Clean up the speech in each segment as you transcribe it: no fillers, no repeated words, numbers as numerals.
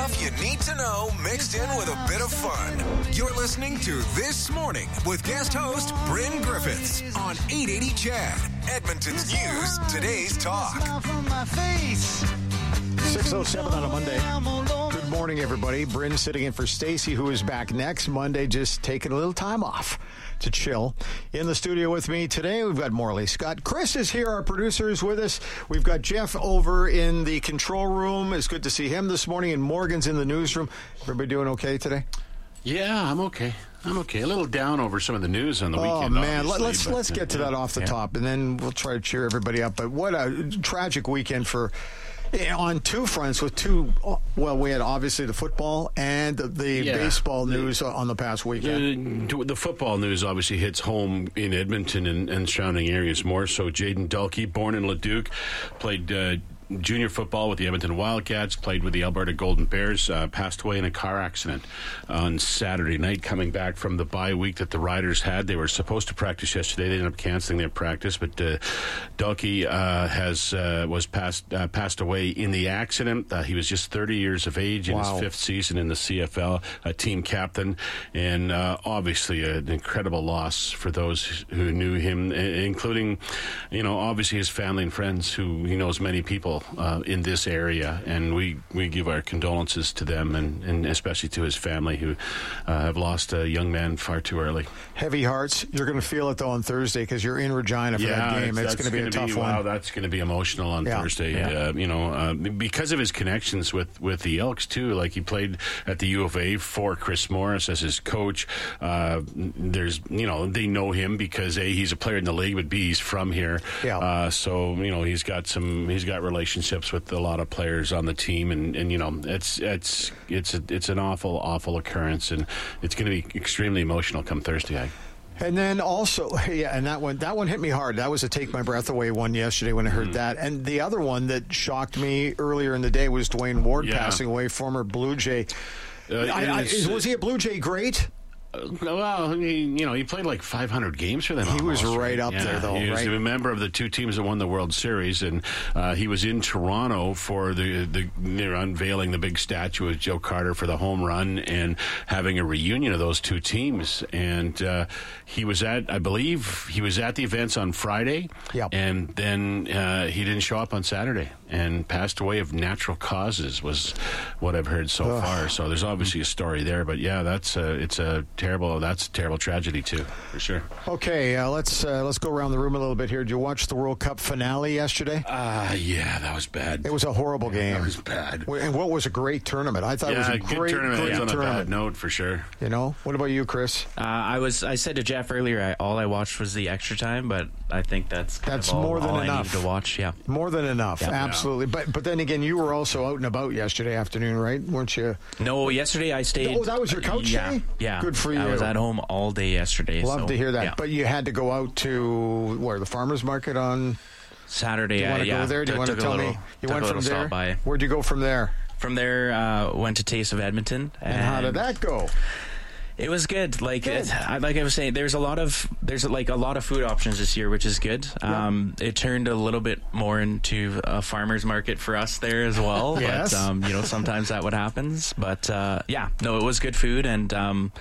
Stuff you need to know mixed in with a bit of fun. You're listening to This Morning with guest host Bryn Griffiths on 880 Chad, Edmonton's News, Today's Talk. 6:07 on a Monday. Good morning, everybody. Bryn sitting in for Stacy, who is back next Monday, just taking a little time off to chill. In the studio with me today, we've got Morley Scott. Chris is here, our producer is with us. We've got Jeff over in the control room. It's good to see him this morning, and Morgan's in the newsroom. Everybody doing okay today? Yeah, I'm okay. A little down over some of the news on the weekend. Oh, man. Let's get to that off the top, and then we'll try to cheer everybody up. But what a tragic weekend on two fronts with we had obviously the football and the baseball news on the past weekend. The football news obviously hits home in Edmonton and surrounding areas more so. Jayden Dulkey, born in Leduc, played junior football with the Edmonton Wildcats, played with the Alberta Golden Bears, passed away in a car accident on Saturday night coming back from the bye week that the Riders had. They were supposed to practice yesterday. They ended up canceling their practice, but Dulkey was passed away in the accident. He was just 30 years of age in his fifth season in the CFL, a team captain, and obviously an incredible loss for those who knew him, including, obviously his family and friends who he knows many people in this area, and we give our condolences to them and especially to his family who have lost a young man far too early. Heavy hearts. You're going to feel it, though, on Thursday because you're in Regina for that game. It's going to be a tough one. Wow, that's going to be emotional on Thursday. Yeah. Because of his connections with the Elks, too. Like, he played at the U of A for Chris Morris as his coach. They know him because, A, he's a player in the league, but B, he's from here. Yeah. So, he's got relationships with a lot of players on the team, and it's an awful occurrence, and it's going to be extremely emotional come Thursday. And then also, and that one hit me hard. That was a take my breath away one yesterday when I heard that. And the other one that shocked me earlier in the day was Dwayne Ward passing away, former Blue Jay. Was he a Blue Jay great? Well, he played like 500 games for them. He was right up there, though. He was a member of the two teams that won the World Series, and he was in Toronto for they're unveiling the big statue of Joe Carter for the home run and having a reunion of those two teams. And he was at the events on Friday, and then he didn't show up on Saturday and passed away of natural causes, was what I've heard so far. So there's obviously a story there, but it's a terrible tragedy too, for sure. Okay, let's go around the room a little bit here. Did you watch the World Cup finale yesterday? Yeah, that was bad. It was a horrible game. That was bad. And what was a great tournament? I thought it was a good great tournament. Great on tournament. A bad note, for sure. What about you, Chris? I said to Jeff earlier, all I watched was the extra time, but I think that's more than all enough. I needed to watch. Yeah, more than enough. Yeah. Absolutely. But then again, you were also out and about yesterday afternoon, right? Weren't you? No, yesterday I stayed. Oh, that was your couch day? Yeah. Good for you. I was at home all day yesterday. Love to hear that. Yeah. But you had to go out to the farmers market on Saturday. Do you want to go there? Do you want to tell me? You went from there. Where'd you go from there? From there, went to Taste of Edmonton. And how did that go? It was good. Like I was saying, there's a lot of food options this year, which is good. It turned a little bit more into a farmer's market for us there as well. Yes. But sometimes that what happens. But it was good food and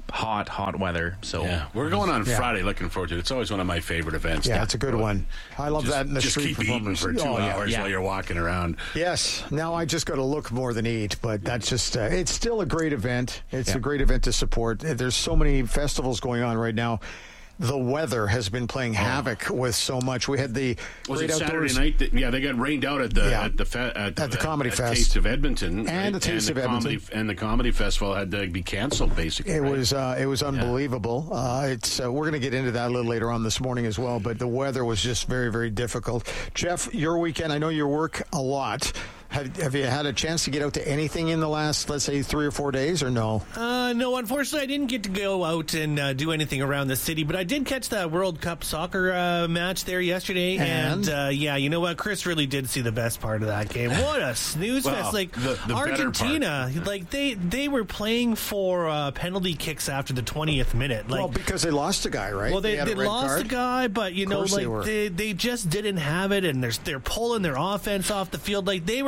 hot weather. So we're going on Friday. Looking forward to it. It's always one of my favorite events. Yeah, it's a good one. I love that in the street keep eating for 2 hours while you're walking around. Yes. Now I just got to look more than eat, but that's just it's still a great event. It's a great event to support. There's so many festivals going on right now. The weather has been playing havoc with so much. We had the Saturday night? They got rained out at the Comedy Fest, Taste of Edmonton, and the Taste of Edmonton, and the Comedy Festival had to be canceled. Basically, it was unbelievable. We're going to get into that a little later on this morning as well. But the weather was just very, very difficult. Jeff, your weekend. I know you work a lot. Have you had a chance to get out to anything in the last, let's say, 3 or 4 days, or no? No, unfortunately, I didn't get to go out and do anything around the city, but I did catch the World Cup soccer match there yesterday, and you know what? Chris really did see the best part of that game. What a snooze fest! Like the Argentina, like they were playing for penalty kicks after the 20th minute. Like, because they lost a guy, right? Well, they lost a guy, but they just didn't have it, and they're pulling their offense off the field. Like they were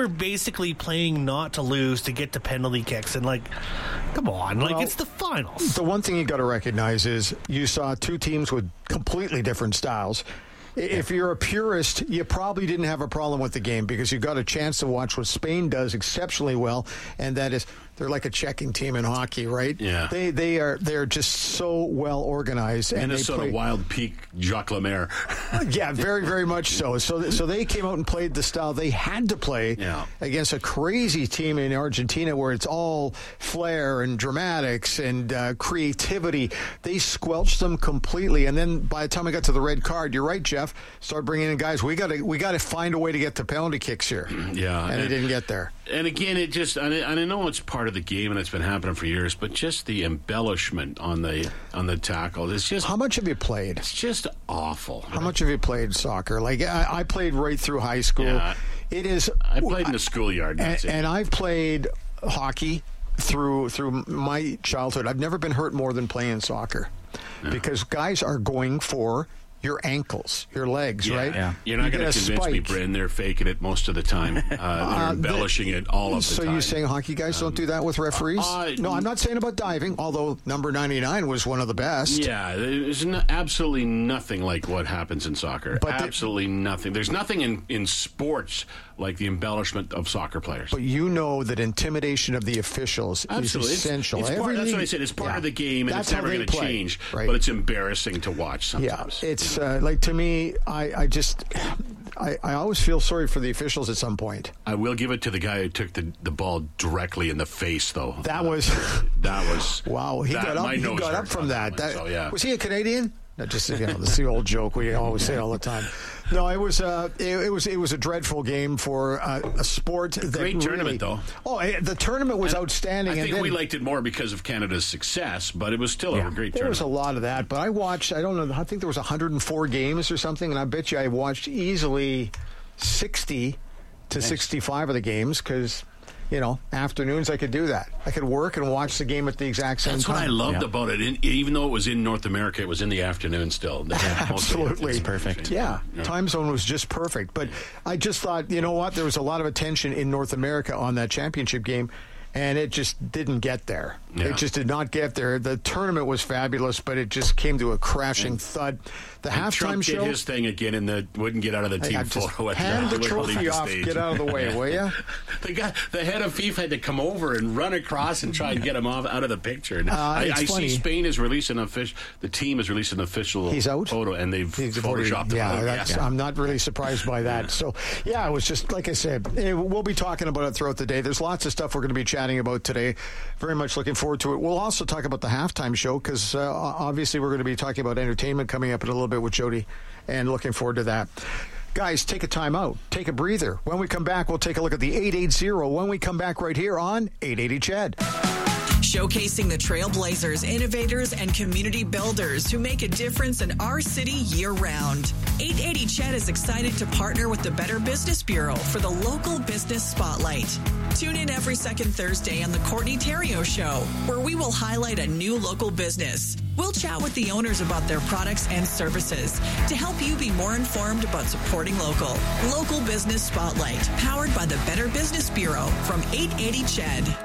are basically playing not to lose to get to penalty kicks, and like, come on, like it's the finals. The one thing you got to recognize is you saw two teams with completely different styles. If you're a purist, you probably didn't have a problem with the game because you got a chance to watch what Spain does exceptionally well, and that is they're like a checking team in hockey, right? Yeah. They're just so well organized. Minnesota and Wild Peak Jacques Lemaire. Yeah, very, very much so. So they came out and played the style they had to play against a crazy team in Argentina where it's all flair and dramatics and creativity. They squelched them completely. And then by the time I got to the red card, you're right, Jeff, start bringing in guys. We got to find a way to get to penalty kicks here. Yeah. And it didn't get there. And again, it just, and I know it's part of the game and it's been happening for years, but just the embellishment on the tackle, it's just. How much have you played? It's just awful. How much have you played soccer? Like, I played right through high school. Yeah. It is. I played in the schoolyard. And I've played hockey through my childhood. I've never been hurt more than playing soccer because guys are going for your ankles, your legs, right? Yeah. You're not going to convince me, Bryn. They're faking it most of the time. They're embellishing it all of the time. So you're saying hockey guys don't do that with referees? No, I'm not saying about diving, although number 99 was one of the best. Yeah, there's absolutely nothing like what happens in soccer. Absolutely nothing. There's nothing in sports like the embellishment of soccer players. But you know that intimidation of the officials is essential. That's what I said. It's part of the game, and it's never going to change. Right. But it's embarrassing to watch sometimes. Yeah, it's like, to me, I always feel sorry for the officials at some point. I will give it to the guy who took the ball directly in the face, though. That was wow. He got up from that. Was he a Canadian? No, just this is the old joke we always say all the time. No, it was a dreadful game for a sport. Great tournament, though. Oh, the tournament was outstanding. I think we liked it more because of Canada's success, but it was still a great tournament. There was a lot of that, but I watched. I don't know. I think there was 104 games or something, and I bet you I watched easily 60 to 65 of the games because. Afternoons I could do that. I could work and watch the game at the exact same time. That's what I loved about it. Even though it was in North America, it was in the afternoon still. Absolutely. It's perfect. Yeah. Time zone was just perfect. But I just thought, you know what? There was a lot of attention in North America on that championship game, and it just didn't get there. Yeah. It just did not get there. The tournament was fabulous, but it just came to a crashing thud. The halftime Trump show did his thing again and wouldn't get out of the team photo. Hand the trophy off. Get out of the way, will you? The head of FIFA had to come over and run across and try and get him out of the picture. I see Spain is releasing the team is releasing an official photo, and they've photoshopped him out. I'm not really surprised by that. So, it was just, like I said, we'll be talking about it throughout the day. There's lots of stuff we're going to be chatting about today. Very much looking forward to it. We'll also talk about the halftime show because obviously we're going to be talking about entertainment coming up in a little bit with Jody, and looking forward to that. Guys, take a time out. Take a breather. When we come back, we'll take a look at the 880 when we come back right here on 880 Chad. Showcasing the trailblazers, innovators, and community builders who make a difference in our city year-round. 880 Ched is excited to partner with the Better Business Bureau for the Local Business Spotlight. Tune in every second Thursday on the Courtney Theriault Show, where we will highlight a new local business. We'll chat with the owners about their products and services to help you be more informed about supporting local. Local Business Spotlight, powered by the Better Business Bureau from 880 Ched.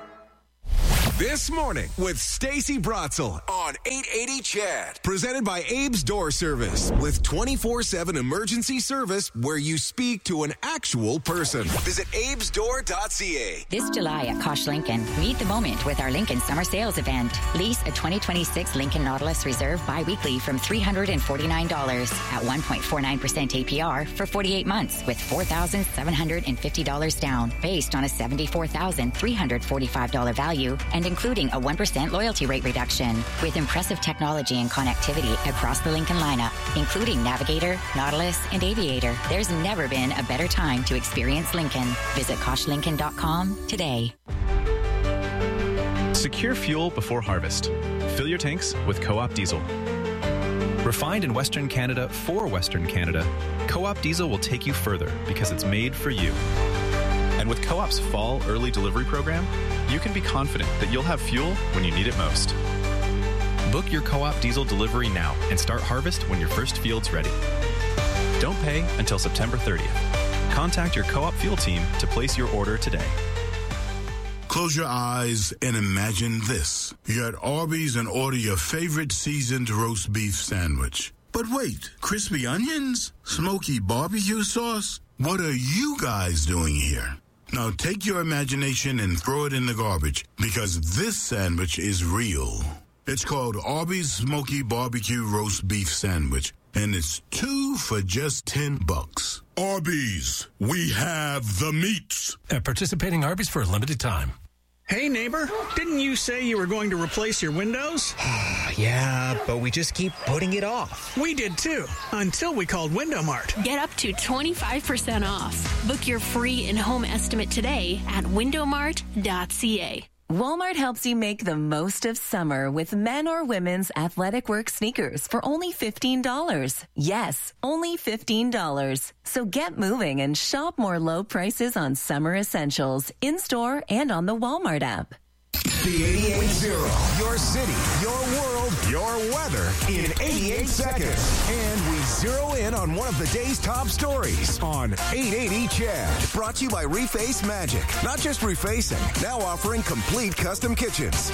This morning with Stacey Brotzel on 880 Chad. Presented by Abe's Door Service with 24/7 emergency service where you speak to an actual person. Visit abesdoor.ca. This July at Kosh Lincoln, meet the moment with our Lincoln Summer Sales Event. Lease a 2026 Lincoln Nautilus Reserve bi-weekly from $349 at 1.49% APR for 48 months with $4,750 down based on a $74,345 value and including a 1% loyalty rate reduction with impressive technology and connectivity across the Lincoln lineup, including Navigator, Nautilus, and Aviator. There's never been a better time to experience Lincoln. Visit KoshLincoln.com today. Secure fuel before harvest. Fill your tanks with Co-op Diesel. Refined in Western Canada for Western Canada, Co-op Diesel will take you further because it's made for you. And with Co-op's fall early delivery program, you can be confident that you'll have fuel when you need it most. Book your Co-op Diesel delivery now and start harvest when your first field's ready. Don't pay until September 30th. Contact your Co-op Fuel team to place your order today. Close your eyes and imagine this. You're at Arby's and order your favorite seasoned roast beef sandwich. But wait, crispy onions? Smoky barbecue sauce? What are you guys doing here? Now take your imagination and throw it in the garbage, because this sandwich is real. It's called Arby's Smoky Barbecue Roast Beef Sandwich, and it's 2 for just $10. Arby's, we have the meats. At participating Arby's for a limited time. Hey, neighbor, didn't you say you were going to replace your windows? Yeah, but we just keep putting it off. We did too, until we called Window Mart. Get up to 25% off. Book your free in-home estimate today at windowmart.ca. Walmart helps you make the most of summer with men or women's athletic work sneakers for only $15. Yes, only $15. So get moving and shop more low prices on summer essentials in-store and on the Walmart app. The 88.0, your city, your world, your weather in 88 seconds. And we zero in on one of the day's top stories on 880 Chad. Brought to you by Reface Magic. Not just refacing, now offering complete custom kitchens.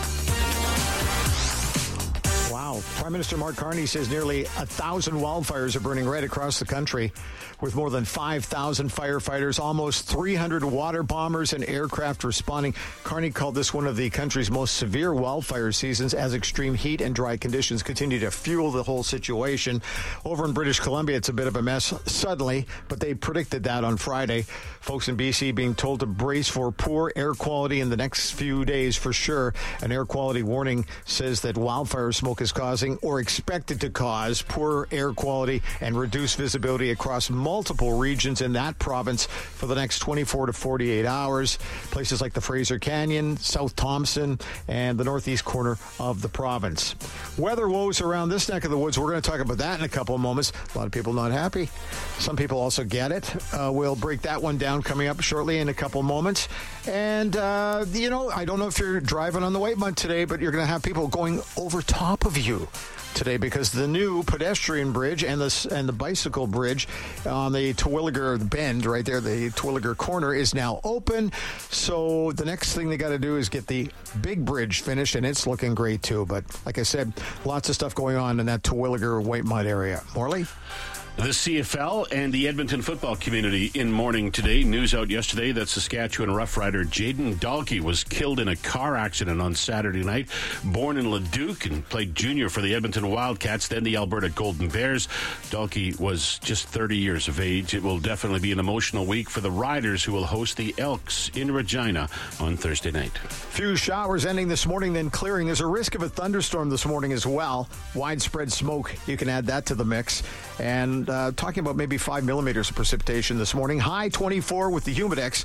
Wow. Prime Minister Mark Carney says nearly 1,000 wildfires are burning right across the country, with more than 5,000 firefighters, almost 300 water bombers and aircraft responding. Carney called this one of the country's most severe wildfire seasons as extreme heat and dry conditions continue to fuel the whole situation. Over in British Columbia, it's a bit of a mess suddenly, but they predicted that on Friday. Folks in BC being told to brace for poor air quality in the next few days for sure. An air quality warning says that wildfire smoke is causing or expected to cause poor air quality and reduced visibility across multiple regions in that province for the next 24 to 48 hours. Places like the Fraser Canyon, South Thompson, and the northeast corner of the province. Weather woes around this neck of the woods. We're going to talk about that in a couple of moments. A lot of people not happy. Some people also get it. We'll break that one down coming up shortly in a couple of moments. And, I don't know if you're driving on the Whitemud today, but you're going to have people going over top of you today because the new pedestrian bridge and the bicycle bridge on the Terwilliger Bend right there, the Terwilliger corner, is now open. So the next thing they got to do is get the big bridge finished, and it's looking great too. But like I said, lots of stuff going on in that Terwilliger Whitemud area. Morley? The CFL and the Edmonton football community in mourning today. News out yesterday that Saskatchewan Rough Rider Jayden Dalkey was killed in a car accident on Saturday night. Born in Leduc and played junior for the Edmonton Wildcats, then the Alberta Golden Bears. Dalkey was just 30 years of age. It will definitely be an emotional week for the Riders, who will host the Elks in Regina on Thursday night. Few showers ending this morning, then clearing. There's a risk of a thunderstorm this morning as well. Widespread smoke. You can add that to the mix. And talking about maybe 5 millimeters of precipitation this morning. High 24 with the Humidex,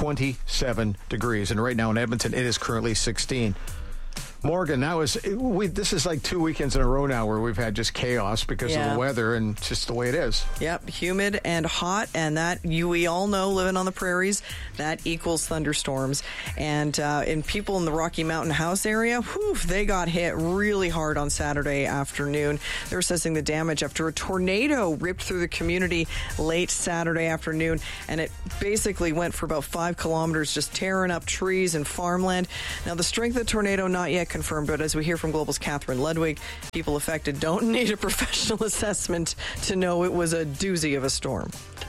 27 degrees. And right now in Edmonton, it is currently 16. Morgan, this is like 2 weekends in a row now where we've had just chaos because of the weather and just the way it is. Yep, humid and hot, and we all know, living on the prairies, that equals thunderstorms. And in people in the Rocky Mountain House area, they got hit really hard on Saturday afternoon. They're assessing the damage after a tornado ripped through the community late Saturday afternoon, and it basically went for about 5 kilometers, just tearing up trees and farmland. Now, the strength of the tornado, not yet confirmed, but as we hear from Global's Catherine Ludwig, people affected don't need a professional assessment to know it was a doozy of a storm.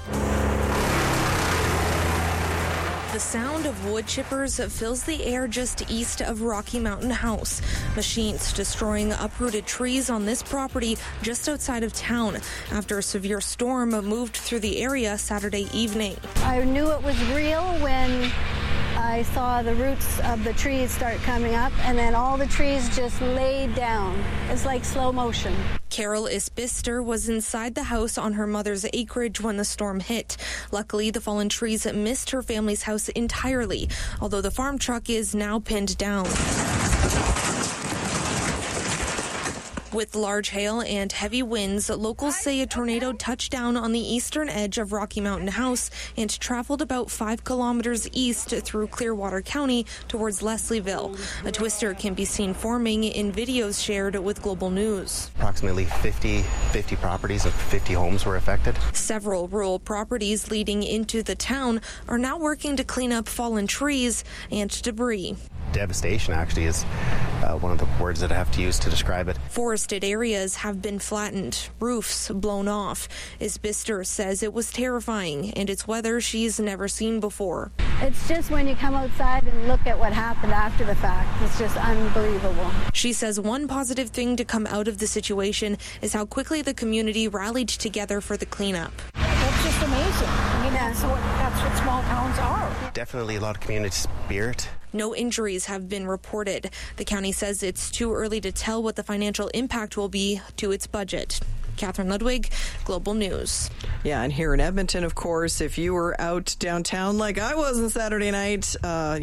The sound of wood chippers fills the air just east of Rocky Mountain House. Machines destroying uprooted trees on this property just outside of town after a severe storm moved through the area Saturday evening. I knew it was real when I saw the roots of the trees start coming up, and then all the trees just laid down. It's like slow motion. Carol Isbister was inside the house on her mother's acreage when the storm hit. Luckily, the fallen trees missed her family's house entirely, although the farm truck is now pinned down. With large hail and heavy winds, locals say a tornado touched down on the eastern edge of Rocky Mountain House and traveled about 5 kilometers east through Clearwater County towards Leslieville. A twister can be seen forming in videos shared with Global News. Approximately 50 properties of 50 homes were affected. Several rural properties leading into the town are now working to clean up fallen trees and debris. Devastation actually is one of the words that I have to use to describe it. Forested areas have been flattened, roofs blown off. Isbister says it was terrifying, and it's weather she's never seen before. It's just when you come outside and look at what happened after the fact, it's just unbelievable. She says one positive thing to come out of the situation is how quickly the community rallied together for the cleanup. That's just amazing. I mean, that's what small towns are. Definitely a lot of community spirit. No injuries have been reported. The county says it's too early to tell what the financial impact will be to its budget. Catherine Ludwig, Global News. Yeah, and here in Edmonton, of course, if you were out downtown like I was on Saturday night,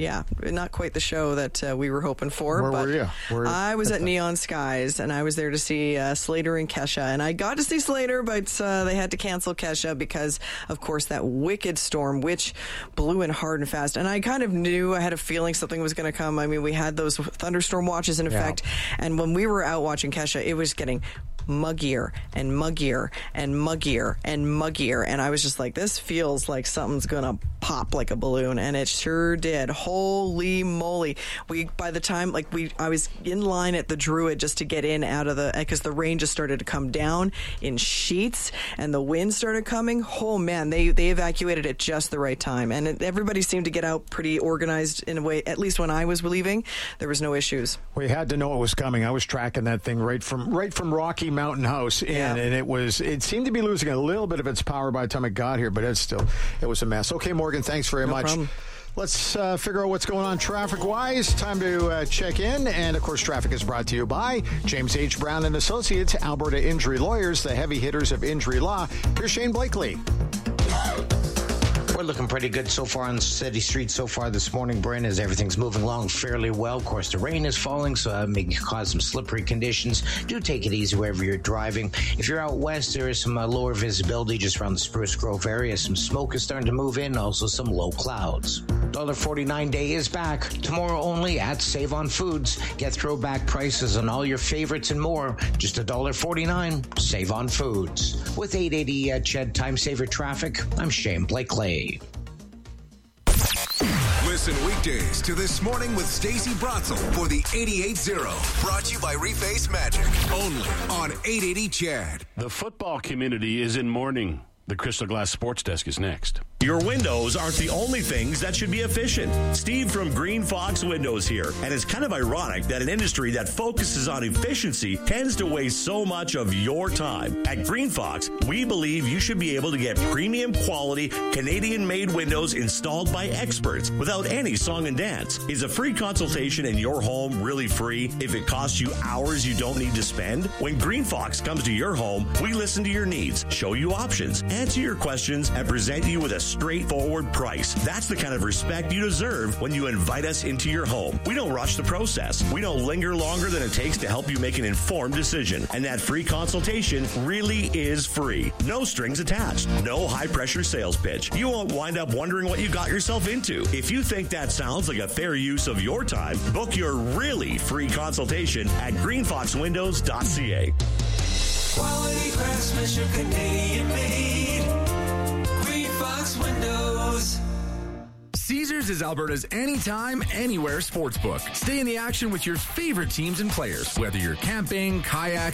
not quite the show that we were hoping for. Where were you? I was at Neon Skies, and I was there to see Slater and Kesha. And I got to see Slater, but they had to cancel Kesha because, of course, that wicked storm, which blew in hard and fast. And I kind of knew, I had a feeling something was going to come. I mean, we had those thunderstorm watches in effect. And when we were out watching Kesha, it was getting muggier and muggier and muggier and muggier, and I was just like, this feels like something's gonna pop like a balloon, and it sure did. Holy moly. By the time I was in line at the Druid just to get in out of because the rain just started to come down in sheets and the wind started coming. Oh man, they evacuated at just the right time, and everybody seemed to get out pretty organized in a way. At least when I was leaving, there was no issues. We had to know it was coming. I was tracking that thing right from Rocky Mountain House and it seemed to be losing a little bit of its power by the time it got here, but it was a mess. Okay, Morgan, thanks very much. Problem. Let's figure out what's going on traffic-wise. Time to check in. And, of course, traffic is brought to you by James H. Brown & Associates, Alberta Injury Lawyers, the heavy hitters of injury law. Here's Shane Blakely. We're looking pretty good so far on city streets so far this morning, Bryn, as everything's moving along fairly well. Of course, the rain is falling, so that may cause some slippery conditions. Do take it easy wherever you're driving. If you're out west, there is some lower visibility just around the Spruce Grove area. Some smoke is starting to move in, also some low clouds. $1.49 day is back. Tomorrow only at Save on Foods. Get throwback prices on all your favorites and more. Just $1.49. Save on Foods. With 880 Ched Time Saver Traffic, I'm Shane Blakely. Listen weekdays to This Morning with Stacey Bratzel for the 88.0. Brought to you by Reface Magic. Only on 880 Chad. The football community is in mourning. The Crystal Glass Sports Desk is next. Your windows aren't the only things that should be efficient. Steve from Green Fox Windows here. And it's kind of ironic that an industry that focuses on efficiency tends to waste so much of your time. At Green Fox, we believe you should be able to get premium quality Canadian-made windows installed by experts without any song and dance. Is a free consultation in your home really free if it costs you hours you don't need to spend? When Green Fox comes to your home, we listen to your needs, show you options, answer your questions, and present you with a straightforward price. That's the kind of respect you deserve when you invite us into your home. We don't rush the process. We don't linger longer than it takes to help you make an informed decision. And that free consultation really is free. No strings attached. No high-pressure sales pitch. You won't wind up wondering what you got yourself into. If you think that sounds like a fair use of your time, book your really free consultation at greenfoxwindows.ca. Quality craftsmanship, Canadian made. Green Fox Windows. Caesars is Alberta's anytime, anywhere sportsbook. Stay in the action with your favorite teams and players. Whether you're camping, kayak,